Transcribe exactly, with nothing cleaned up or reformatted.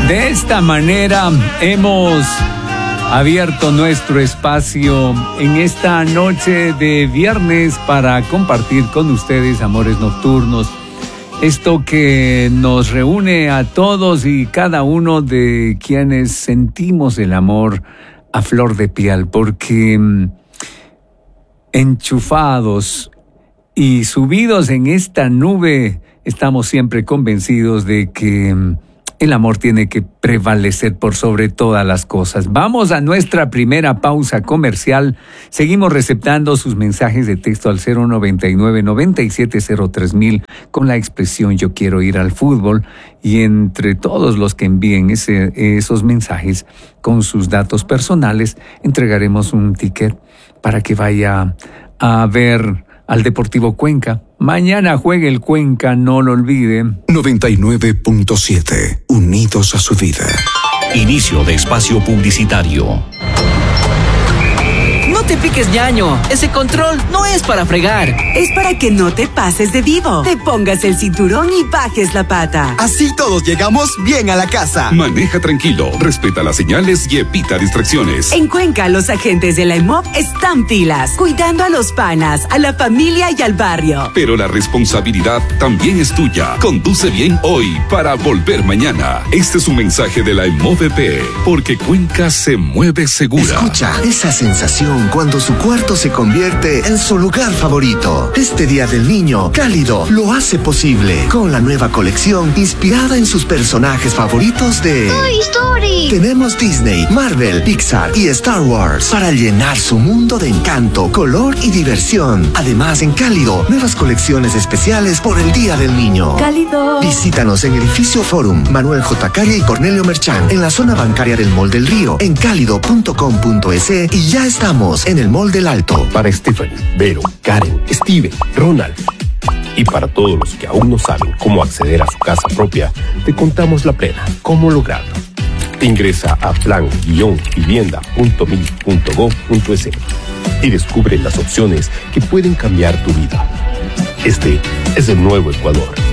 De esta manera hemos abierto nuestro espacio en esta noche de viernes para compartir con ustedes, amores nocturnos, esto que nos reúne a todos y cada uno de quienes sentimos el amor a flor de piel, porque enchufados y subidos en esta nube estamos siempre convencidos de que el amor tiene que prevalecer por sobre todas las cosas. Vamos a nuestra primera pausa comercial. Seguimos receptando sus mensajes de texto al cero noventa y nueve, noventa y siete cero tres mil con la expresión yo quiero ir al fútbol. Y entre todos los que envíen ese, esos mensajes con sus datos personales, entregaremos un ticket para que vaya a ver al Deportivo Cuenca. Mañana juegue el Cuenca, no lo olviden. noventa y nueve punto siete, unidos a su vida. Inicio de espacio publicitario. No te piques, ñaño. Ese control no es para fregar. Es para que no te pases de vivo. Te pongas el cinturón y bajes la pata. Así todos llegamos bien a la casa. Maneja tranquilo, respeta las señales y evita distracciones. En Cuenca, los agentes de la E M O P están pilas, cuidando a los panas, a la familia y al barrio. Pero la responsabilidad también es tuya. Conduce bien hoy para volver mañana. Este es un mensaje de la E M O V P, porque Cuenca se mueve segura. Escucha esa sensación cuando su cuarto se convierte en su lugar favorito. Este Día del Niño, Cálido lo hace posible con la nueva colección inspirada en sus personajes favoritos de Toy Story. Tenemos Disney, Marvel, Pixar y Star Wars para llenar su mundo de encanto, color y diversión. Además, en Cálido, nuevas colecciones especiales por el Día del Niño. Cálido. Visítanos en Edificio Forum, Manuel J. Calle y Cornelio Merchán, en la zona bancaria del Mall del Río, en cálido punto com punto es y ya estamos en el Mall del Alto. Para Stephanie, Vero, Karen, Steven, Ronald y para todos los que aún no saben cómo acceder a su casa propia, te contamos la plena, cómo lograrlo. Ingresa a plan vivienda punto mil punto gob punto es y descubre las opciones que pueden cambiar tu vida. Este es el nuevo Ecuador.